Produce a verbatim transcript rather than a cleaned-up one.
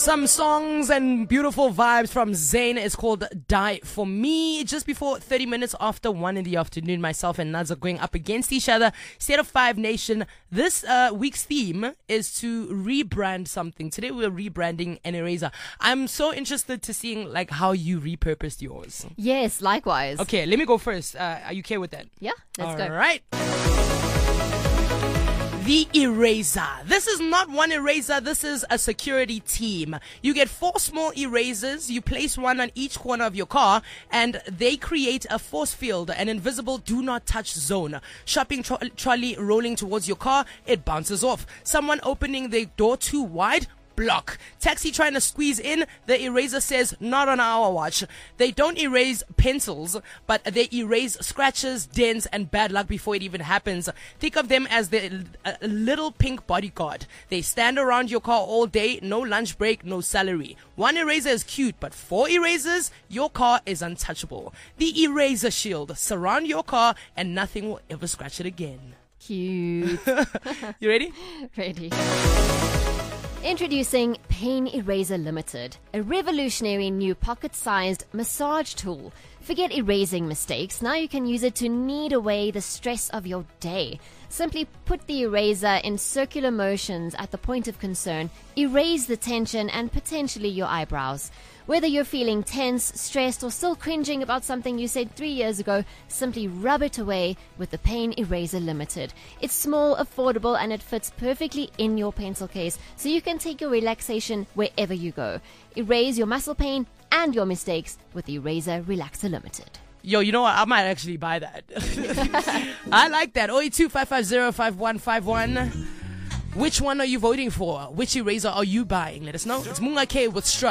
Some songs and beautiful vibes from Zayn is called Die For Me. Just before thirty minutes after one in the afternoon, myself and Nads are going up against each other. State of Five Nation. This uh, week's theme is to rebrand something. Today we're rebranding an eraser. I'm so interested to seeing like how you repurposed yours. Yes, likewise. Okay, let me go first. Uh, are you okay with that? Yeah, let's All go. All right. The eraser. This is not one eraser. This is a security team. You get four small erasers. You place one on each corner of your car, and they create a force field, an invisible do not touch zone. Shopping tro- trolley rolling towards your car, it bounces off. Someone opening the door too wide, block. Taxi trying to squeeze in, the eraser says not on our watch. They don't erase pencils, but they erase scratches, dents, and bad luck before it even happens. Think of them as the uh, little pink bodyguard. They stand around your car all day, no lunch break, no salary. One eraser is cute, but four erasers, your car is untouchable. The eraser shield. Surround your car and nothing will ever scratch it again. Cute. You ready? Ready. Introducing Pain Eraser Limited, a revolutionary new pocket-sized massage tool. Forget erasing mistakes. Now you can use it to knead away the stress of your day. Simply put the eraser in circular motions at the point of concern, erase the tension and potentially your eyebrows. Whether you're feeling tense, stressed, or still cringing about something you said three years ago, simply rub it away with the Pain Eraser Limited. It's small, affordable, and it fits perfectly in your pencil case, so you can take your relaxation wherever you go. Erase your muscle pain and your mistakes with the Eraser Relaxer Limited. Yo, you know what? I might actually buy that. I like that. oh eight two, five five zero, five one five one. Which one are you voting for? Which eraser are you buying? Let us know. It's Munga K with Struck.